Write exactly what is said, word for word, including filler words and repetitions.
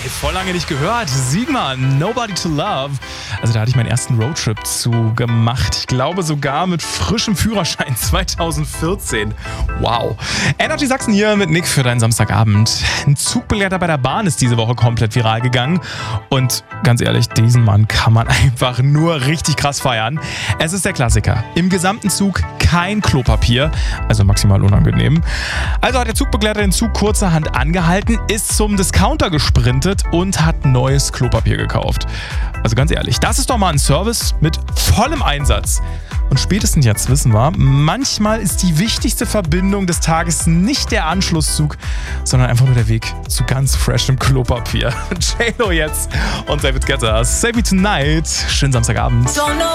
Ey, voll lange nicht gehört. Sigma, Nobody to Love. Also da hatte ich meinen ersten Roadtrip zu gemacht. Ich glaube sogar mit frischem Führerschein zweitausendvierzehn. Wow. Energy Sachsen hier mit Nick für deinen Samstagabend. Ein Zugbegleiter bei der Bahn ist diese Woche komplett viral gegangen. Und ganz ehrlich, diesen Mann kann man einfach nur richtig krass feiern. Es ist der Klassiker. Im gesamten Zug kein Klopapier. Also maximal unangenehm. Also hat der Zugbegleiter den Zug kurzerhand angehalten, ist zum Discounter gesprintet und hat neues Klopapier gekauft. Also ganz ehrlich, das ist doch mal ein Service mit vollem Einsatz. Und spätestens jetzt wissen wir, manchmal ist die wichtigste Verbindung des Tages nicht der Anschlusszug, sondern einfach nur der Weg zu ganz freshem Klopapier. J-Lo jetzt und David Guetta, Save Me Tonight. Schönen Samstagabend.